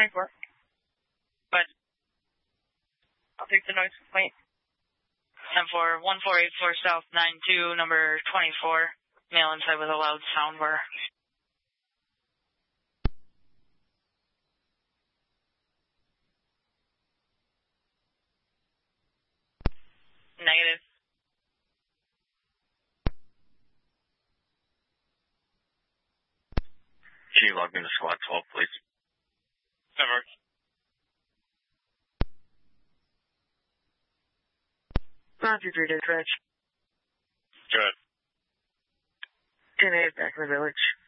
24. But I'll take the noise complaint. 10-4, 1484 South 92, number 24. Male inside with a loud sound bar. Negative. Can you log into squad 12, please? Never. Roger, 3 dispatch. Good. 10-8 back in the village.